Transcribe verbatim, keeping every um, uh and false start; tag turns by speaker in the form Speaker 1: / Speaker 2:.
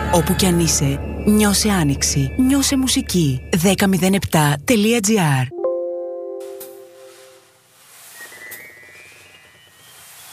Speaker 1: Όπου κι αν είσαι, νιώσε άνοιξη, νιώσε μουσική. δέκα μηδέν επτά τελεία τζι άρ